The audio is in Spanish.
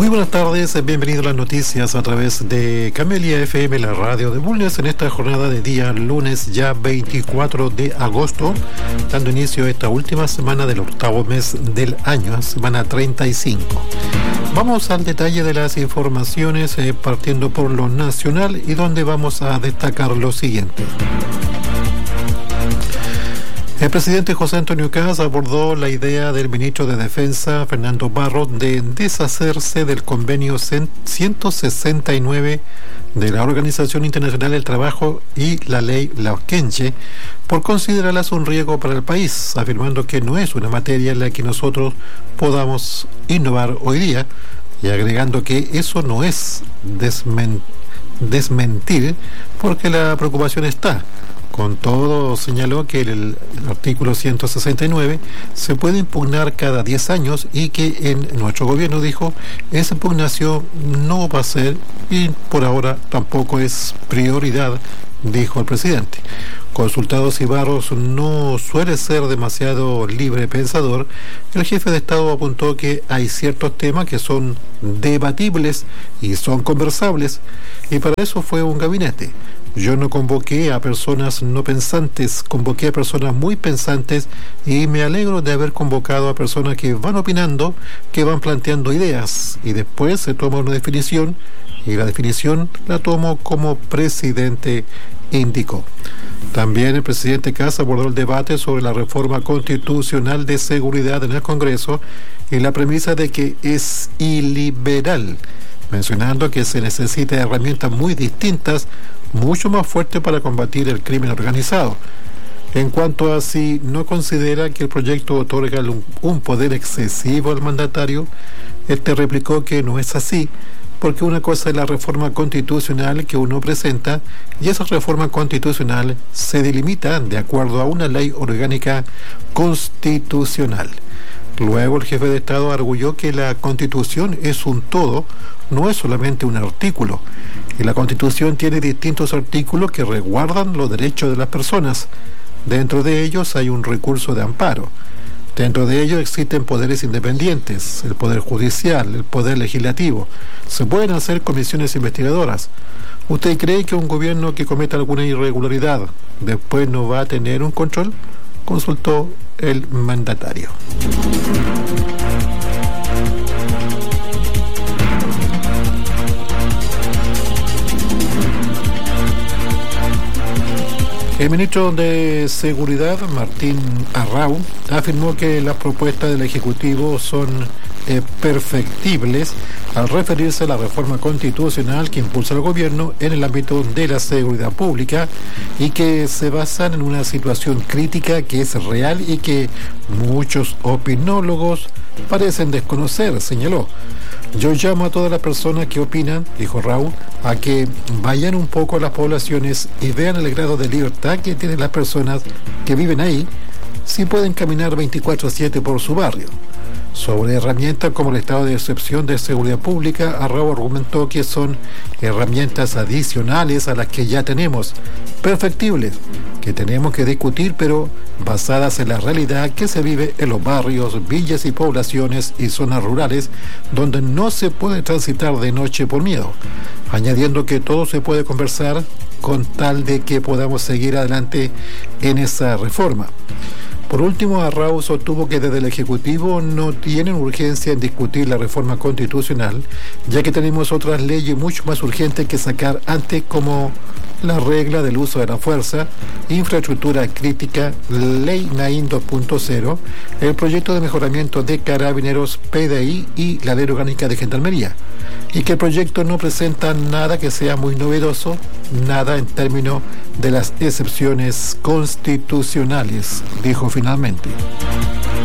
Muy buenas tardes, bienvenidos a las noticias a través de Camelia FM, la radio de Bulnes, en esta jornada de día lunes ya 24 de agosto, dando inicio a esta última semana del octavo mes del año, semana 35. Vamos al detalle de las informaciones, partiendo por lo nacional y donde vamos a destacar lo siguiente. El presidente José Antonio Kast abordó la idea del ministro de Defensa, Fernando Barros, de deshacerse del convenio 169 de la Organización Internacional del Trabajo y la ley Lauquenche, por considerarlas un riesgo para el país, afirmando que no es una materia en la que nosotros podamos innovar hoy día, y agregando que eso no es desmentir, porque la preocupación está. Con todo, señaló que el artículo 169 se puede impugnar cada 10 años y que en nuestro gobierno, dijo, esa impugnación no va a ser y por ahora tampoco es prioridad, dijo el presidente. Consultado si Barros no suele ser demasiado libre pensador, el jefe de Estado apuntó que hay ciertos temas que son debatibles y son conversables, y para eso fue un gabinete. Yo no convoqué a personas no pensantes, convoqué a personas muy pensantes, y me alegro de haber convocado a personas que van opinando, que van planteando ideas, y después se toma una definición, y la definición la tomo como presidente, indicó. También el presidente Kast abordó el debate sobre la reforma constitucional de seguridad en el Congreso y la premisa de que es iliberal, mencionando que se necesita herramientas muy distintas, mucho más fuertes para combatir el crimen organizado. En cuanto a si no considera que el proyecto otorga un poder excesivo al mandatario, este replicó que no es así, porque una cosa es la reforma constitucional que uno presenta, y esa reforma constitucional se delimita de acuerdo a una ley orgánica constitucional. Luego el jefe de Estado arguyó que la Constitución es un todo, no es solamente un artículo, y la Constitución tiene distintos artículos que resguardan los derechos de las personas. Dentro de ellos hay un recurso de amparo. Dentro de ellos existen poderes independientes, el poder judicial, el poder legislativo. Se pueden hacer comisiones investigadoras. ¿Usted cree que un gobierno que cometa alguna irregularidad después no va a tener un control?, consultó el mandatario. El ministro de Seguridad, Martín Arrau, afirmó que las propuestas del Ejecutivo son perfectibles al referirse a la reforma constitucional que impulsa el gobierno en el ámbito de la seguridad pública y que se basan en una situación crítica que es real y que muchos opinólogos parecen desconocer, señaló. Yo llamo a todas las personas que opinan, dijo Raúl, a que vayan un poco a las poblaciones y vean el grado de libertad que tienen las personas que viven ahí, si pueden caminar 24/7 por su barrio. Sobre herramientas como el estado de excepción de seguridad pública, Arrau argumentó que son herramientas adicionales a las que ya tenemos, perfectibles, que tenemos que discutir, pero basadas en la realidad que se vive en los barrios, villas y poblaciones y zonas rurales donde no se puede transitar de noche por miedo, añadiendo que todo se puede conversar con tal de que podamos seguir adelante en esa reforma. Por último, Arrau sostuvo que desde el Ejecutivo no tienen urgencia en discutir la reforma constitucional, ya que tenemos otras leyes mucho más urgentes que sacar antes, como la regla del uso de la fuerza, infraestructura crítica, ley Naín 2.0, el proyecto de mejoramiento de Carabineros, PDI y la ley orgánica de Gendarmería, y que el proyecto no presenta nada que sea muy novedoso, nada en términos de las excepciones constitucionales, dijo finalmente.